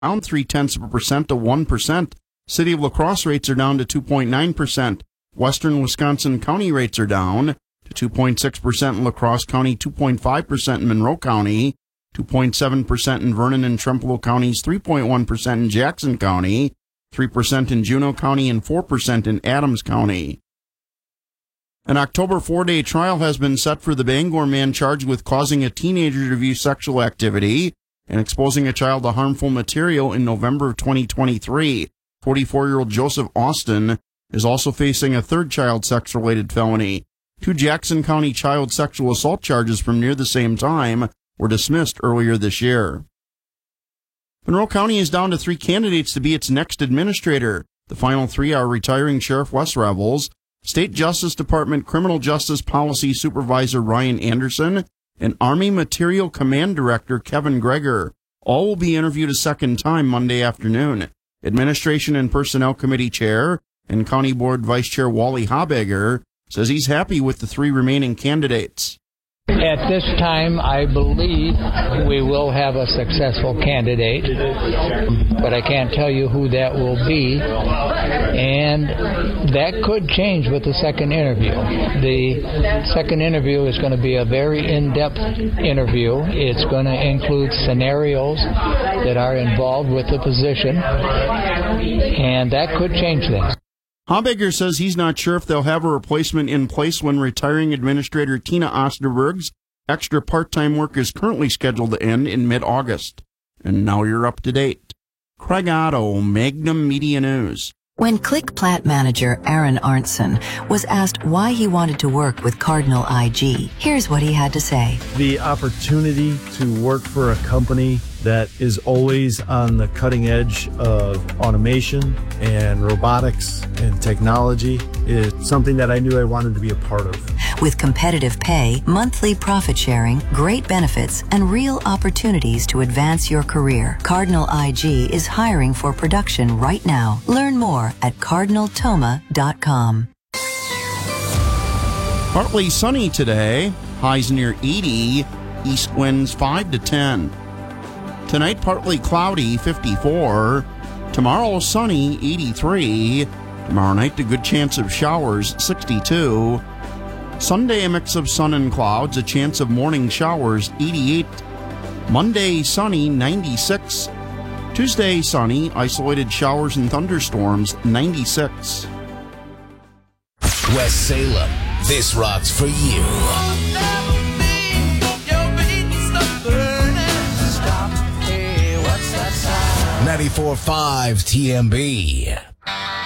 down 0.3% to 1%. City of La Crosse rates are down to 2.9%. Western Wisconsin County rates are down to 2.6% in La Crosse County, 2.5% in Monroe County, 2.7% in Vernon and Trempealeau counties, 3.1% in Jackson County, 3% in Juneau County, and 4% in Adams County. An October 4-day trial has been set for the Bangor man charged with causing a teenager to view sexual activity and exposing a child to harmful material in November of 2023. 44-year-old Joseph Austin is also facing a third child sex-related felony. 2 Jackson County child sexual assault charges from near the same time were dismissed earlier this year. Monroe County is down to 3 candidates to be its next administrator. The final 3 are retiring Sheriff Wes Revels, State Justice Department Criminal Justice Policy Supervisor Ryan Anderson, and Army Material Command Director Kevin Greger. All will be interviewed a second time Monday afternoon. Administration and Personnel Committee Chair and County Board Vice Chair Wally Habegger says he's happy with the 3 remaining candidates. At this time, I believe we will have a successful candidate, but I can't tell you who that will be, and that could change with the second interview. The second interview is going to be a very in-depth interview. It's going to include scenarios that are involved with the position, and that could change things. Habegger says he's not sure if they'll have a replacement in place when retiring Administrator Tina Osterberg's extra part-time work is currently scheduled to end in mid-August. And now you're up to date. Craig Otto, Magnum Media News. When Click Plat manager Aaron Arntzen was asked why he wanted to work with Cardinal IG, here's what he had to say. The opportunity to work for a company that is always on the cutting edge of automation and robotics and technology is something that I knew I wanted to be a part of. With competitive pay, monthly profit sharing, great benefits, and real opportunities to advance your career, Cardinal IG is hiring for production right now. Learn more at cardinaltoma.com. Partly sunny today, highs near 80, east winds 5 to 10. Tonight, partly cloudy, 54. Tomorrow, sunny, 83. Tomorrow night, a good chance of showers, 62. Sunday, a mix of sun and clouds, a chance of morning showers, 88. Monday, sunny, 96. Tuesday, sunny, isolated showers and thunderstorms, 96. West Salem, this rocks for you. 94.5 TMB.